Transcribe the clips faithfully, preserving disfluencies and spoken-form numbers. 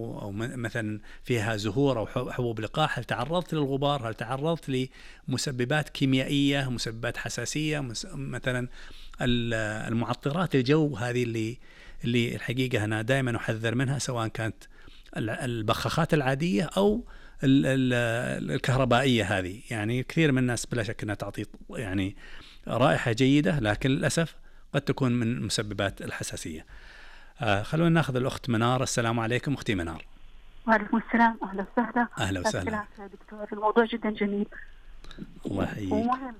أو, أو مثلا فيها زهور أو حبوب لقاح، هل تعرضت للغبار؟ هل تعرضت لمسببات كيميائية، مسببات حساسية، مثلا المعطرات الجو هذه اللي اللي الحقيقة أنا دائما أحذر منها، سواء كانت البخاخات العادية أو الكهربائية هذه. يعني كثير من الناس بلا شك أنها تعطي يعني رائحة جيدة، لكن للأسف قد تكون من مسببات الحساسية. آه خلونا ناخذ الأخت منار. السلام عليكم أختي منار. وعليكم السلام، أهلا وسهلا. أهلا وسهلا دكتور، الموضوع جدا جميل الله يحييك. ومهم.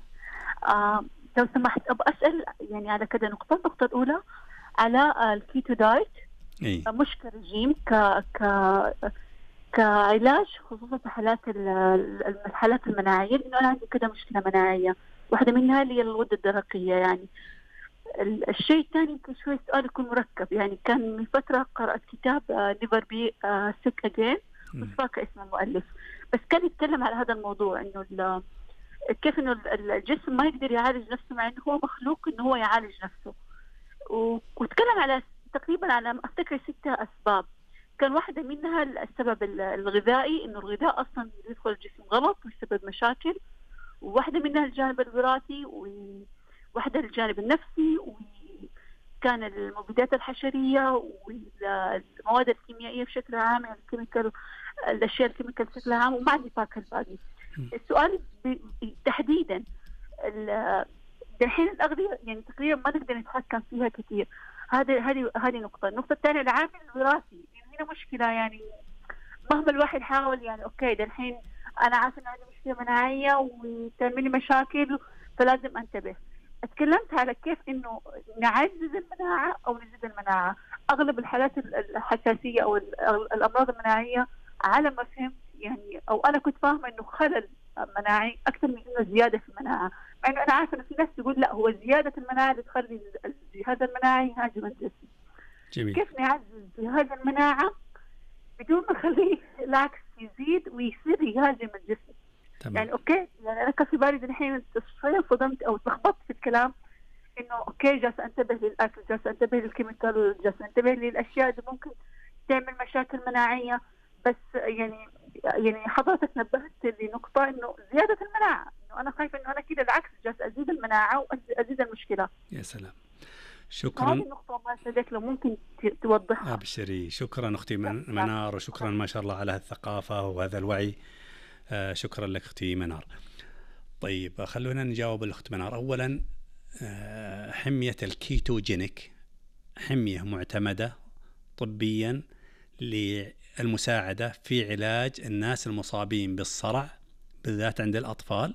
آه لو سمحت أبغى أسأل يعني على كذا نقطة. النقطة الأولى على الكيتو دايت، إيه؟ مش كرجيم، ك ك كعلاج خصوصا في حالات الحالات المناعية، لأنه أنا عندي كده مشكلة مناعية، واحدة منها اللي هي الغدة الدرقية. يعني الشيء الثاني يمكن شوي سؤال يكون مركب. يعني كان من فترة قرأت كتاب نيفر بي سيك أجين، مش فاكرة اسم المؤلف، بس كان يتكلم على هذا الموضوع، إنه كيف إنه الجسم ما يقدر يعالج نفسه مع إنه هو مخلوق إنه هو يعالج نفسه. وتكلم على تقريبا على أفتكر ستة أسباب. كان واحدة منها السبب الغذائي، إنه الغذاء أصلا يدخل الجسم غلط ويسبب مشاكل، وواحدة منها الجانب الوراثي، وواحدة الجانب النفسي، وكان المبيدات الحشرية والمواد الكيميائية بشكل عام، يعني الكيميكال، الأشياء الكيميكال بشكل عام، وما عندي فاكر الباقي. السؤال تحديدا الحين الأغذية يعني تقريبا ما نقدر نتحكم فيها كثير. هذه هذه هذه نقطة. النقطة الثانية العامل الوراثي، يعني هنا مشكلة. يعني مهما الواحد حاول، يعني أوكي ده الحين أنا عارفة إن عندي مشكلة مناعية وتعمل لي مشاكل، فلازم أنتبه. اتكلمت على كيف إنه نعزز المناعة أو نزيد المناعة. أغلب الحالات الحساسية أو الأمراض المناعية على ما فهمت يعني، أو أنا كنت فاهمة إنه خلل مناعي أكثر من إنه زيادة في المناعة، مع إنه أنا عارفة إن في ناس تقول لا، هو زيادة المناعة اللي تخلي الجهاز المناعي يهاجم الجسم. جميل. كيف نعزز جهاز المناعة بدون ما نخليه العكس يزيد ويصير يهاجم الجسم؟ تمام. يعني أوكي، يعني أنا كان في بالي الحين شوية صدمت أو تلخبطت في الكلام، إنه أوكي جالس أنتبه للأكل، جالس أنتبه للكيميكال، جالس أنتبه للأشياء اللي ممكن تعمل مشاكل مناعية، بس يعني يعني حضرتك نبهت لنقطة إنه زيادة المناعة، إنه أنا خايفة إنه أنا كده العكس جالس أزيد المناعة وأزيد المشكلة. يا سلام، شكرا. هذه النقطة ما صدق لو ممكن توضحها. أبشري. شكرا أختي منار، وشكرا ما شاء الله على الثقافة وهذا الوعي. آه شكرا لك أختي منار. طيب خلونا نجاوب الأخت منار. أولا آه حمية الكيتوجينيك حمية معتمدة طبيا للمساعدة في علاج الناس المصابين بالصرع بالذات عند الأطفال،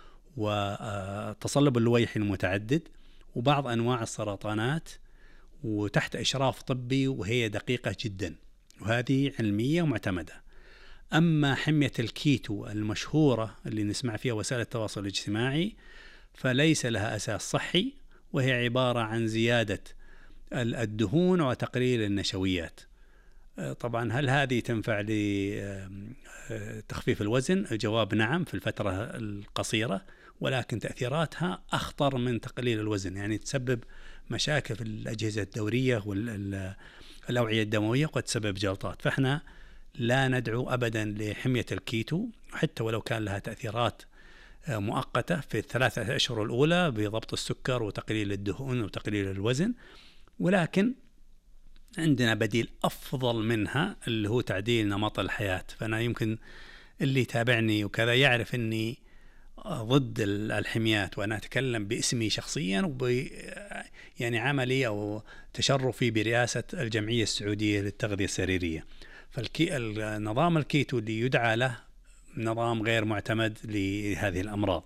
وتصلب اللويحي المتعدد، وبعض أنواع السرطانات، وتحت إشراف طبي، وهي دقيقة جدا وهذه علمية ومعتمدة. أما حمية الكيتو المشهورة اللي نسمع فيها وسائل التواصل الاجتماعي فليس لها أساس صحي، وهي عبارة عن زيادة الدهون وتقليل النشويات. طبعا هل هذه تنفع لتخفيف الوزن؟ الجواب نعم في الفترة القصيرة، ولكن تأثيراتها أخطر من تقليل الوزن، يعني تسبب مشاكل في الأجهزة الدورية والأوعية الدموية وقد تسبب جلطات. فإحنا لا ندعو أبدا لحمية الكيتو، حتى ولو كان لها تأثيرات مؤقتة في الثلاثة أشهر الأولى بضبط السكر وتقليل الدهون وتقليل الوزن، ولكن عندنا بديل أفضل منها اللي هو تعديل نمط الحياة. فأنا يمكن اللي يتابعني وكذا يعرف أني ضد الحميات، وأنا أتكلم باسمي شخصيا وب يعني عملي أو تشرفي برئاسة الجمعية السعودية للتغذية السريرية. فالنظام الكيتو اللي يدعى له نظام غير معتمد لهذه الأمراض.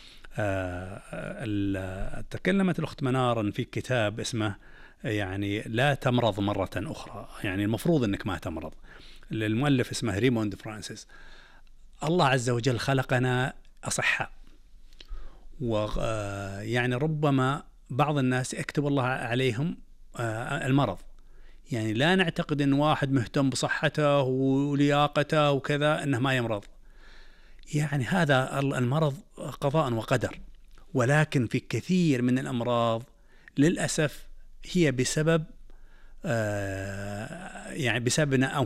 تكلمت الأخت منار في كتاب اسمه يعني لا تمرض مرة أخرى، يعني المفروض أنك ما تمرض. المؤلف اسمه ريموند فرانسيس. الله عز وجل خلقنا أصحاء، ويعني ربما بعض الناس يكتب الله عليهم المرض. يعني لا نعتقد أن واحد مهتم بصحته ولياقته وكذا أنه ما يمرض. يعني هذا المرض قضاء وقدر، ولكن في كثير من الأمراض للأسف هي بسبب آه يعني بسبب